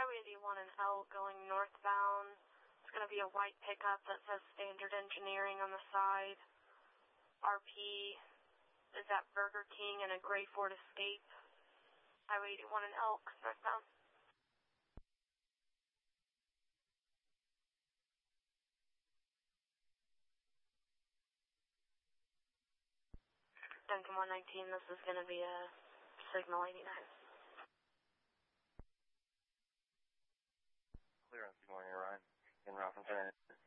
Highway 81 and L going northbound. It's going to be a white pickup that says Standard Engineering on the side. RP is at Burger King and a gray Ford Escape. Highway 81 and Elk, northbound. Duncan 119, this is going to be a Signal 89. Clearance, good morning, Ryan. In route from 10.